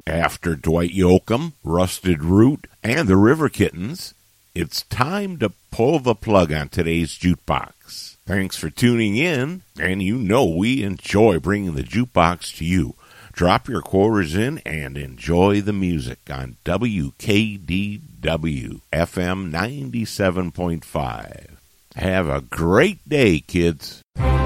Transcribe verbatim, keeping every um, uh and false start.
After Dwight Yoakam, Rusted Root, and the River Kittens, it's time to pull the plug on today's jukebox. Thanks for tuning in, and you know we enjoy bringing the jukebox to you. Drop your quarters in and enjoy the music on W K D W F M ninety-seven point five. Have a great day, kids.